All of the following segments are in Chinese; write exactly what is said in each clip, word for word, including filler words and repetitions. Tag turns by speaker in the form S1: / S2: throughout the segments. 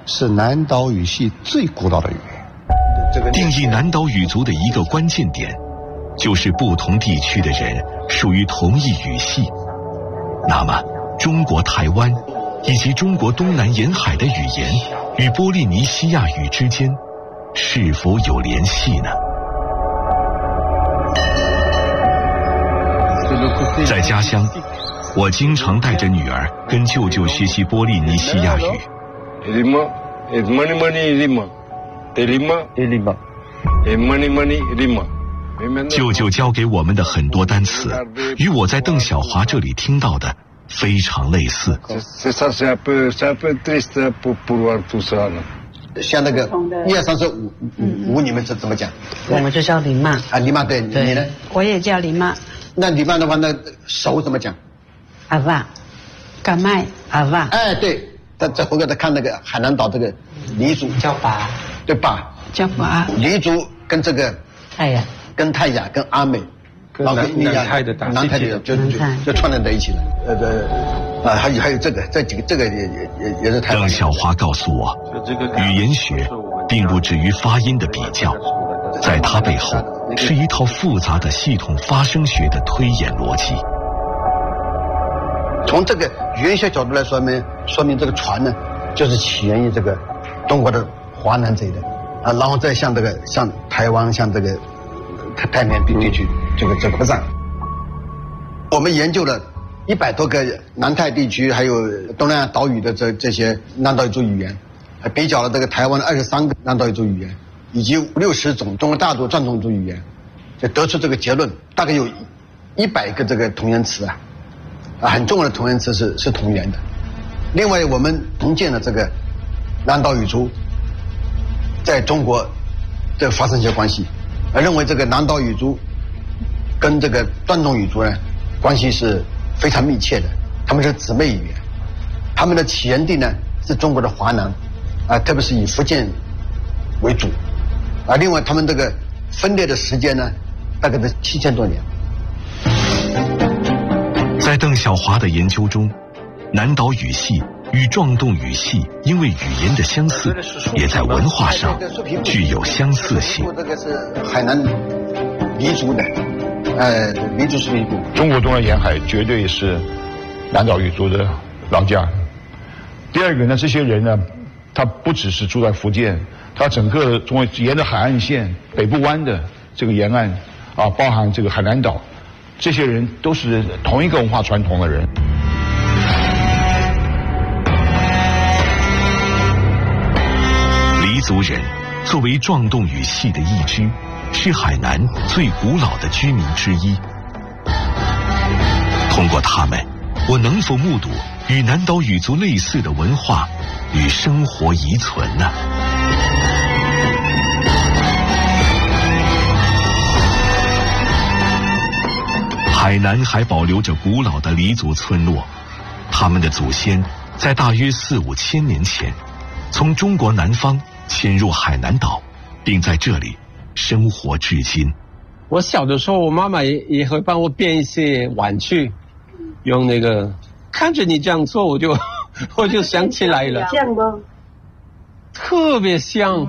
S1: 是南岛语系最古老的语言。
S2: 定义南岛语族的一个关键点，就是不同地区的人属于同一语系。那么，中国台湾以及中国东南沿海的语言与波利尼西亚语之间是否有联系呢？在家乡，我经常带着女儿跟舅舅学习波利尼西亚语。舅舅教给我们的很多单词，与我在邓小华这里听到的非常类似。
S1: 像那个一二三四五五五，你们是怎么讲？
S3: 我们就叫林妈
S1: 啊，林妈对，你呢？
S3: 我也叫林妈。
S1: 那林妈的话，那手怎么讲？
S3: 阿爸，干麦阿爸。
S1: 哎，对，他在回头他看那个海南岛这个黎族
S3: 叫爸，
S1: 对爸
S3: 叫爸。
S1: 黎族跟这个
S3: 泰雅，
S1: 跟泰雅跟阿美，
S4: 跟南南泰的
S1: 南泰的就就就串联在一起了。呃呃啊，还有还有这个这几个这个也也也也是台湾。
S2: 邓小华告诉我，语言学并不止于发音的比较，在它背后是一套复杂的系统发声学的推演逻辑。
S1: 从这个语言学角度来说明，说明这个船呢，就是起源于这个中国的华南这一带啊，然后再向这个像台湾、像这个太太平洋地区这个这个扩散。我们研究了一百多个南太地区还有东南亚岛屿的这这些南岛语族语言，比较了这个台湾的二十三个南岛语族语言，以及六十种中国大陆壮种语族语言，就得出这个结论，大概有一百个这个同源词啊。啊，很重要的同源词是是同源的。另外，我们重建了这个南岛语族在中国的发生一些关系，而认为这个南岛语族跟这个壮种语族呢关系是非常密切的，他们是姊妹语言，他们的起源地呢是中国的华南，啊，特别是以福建为主，啊，另外他们这个分裂的时间呢大概是七千多年。
S2: 在邓小华的研究中，南岛语系与壮动语系因为语言的相似，也在文化上具有相似性。
S1: 这个是海南黎族的，呃，黎族是一部。
S4: 中国东南沿海绝对是南岛语族的老家。第二个呢，这些人呢，他不只是住在福建，他整个中国沿着海岸线北部湾的这个沿岸啊，包含这个海南岛。这些人都是同一个文化传统的人。
S2: 黎族人作为壮动语系的一支，是海南最古老的居民之一。通过他们，我能否目睹与南岛语族类似的文化与生活遗存呢？海南还保留着古老的黎族村落，他们的祖先在大约四五千年前，从中国南方迁入海南岛，并在这里生活至今。
S5: 我小的时候，我妈妈也也会帮我编一些玩具，用那个看着你这样做，我就我就想起来了，
S3: 像吗？
S5: 特别像。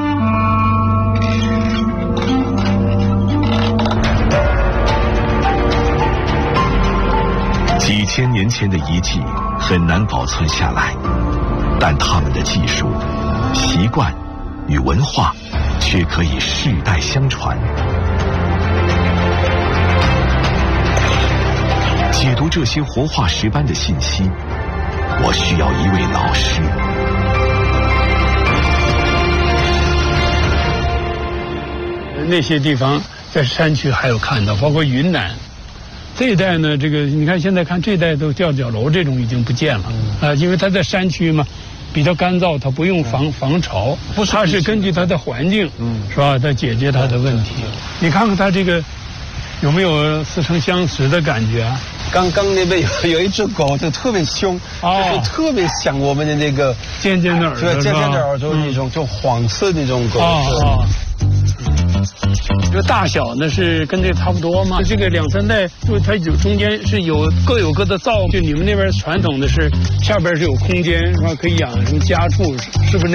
S2: 几千年前的遗迹很难保存下来，但他们的技术、习惯与文化却可以世代相传。解读这些活化石般的信息，我需要一位老师。
S6: 那些地方在山区还有看到，包括云南这一带呢，这个你看现在看这一带都吊脚楼这种已经不见了啊、嗯呃，因为它在山区嘛，比较干燥，它不用防、嗯、防潮，不是，它是根据它的环境，嗯，是吧？它解决它的问题。你看看它这个有没有似曾相识的感觉啊？
S5: 刚刚那边有有一只狗，就特别凶，哦，就特别像我们的那个
S6: 尖尖的耳朵，
S5: 尖尖的耳朵那种，就黄色那种狗。
S6: 哦哦。这个大小呢是跟这差不多嘛？这个两三代，就它有中间是有各有各的灶，就你们那边传统的是下边是有空间是吧？可以养什么家畜，是不是那？